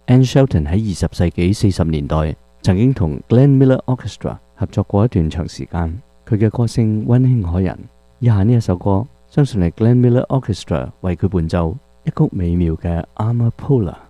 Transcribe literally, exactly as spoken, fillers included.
Anne Shelton 喺二十世紀四十年代曾經同 Glenn Miller Orchestra 合作過一段長時間，佢嘅歌聲溫馨可人。以下呢一首歌，相信係 Glenn Miller Orchestra 為佢伴奏一曲美妙嘅 Amapola。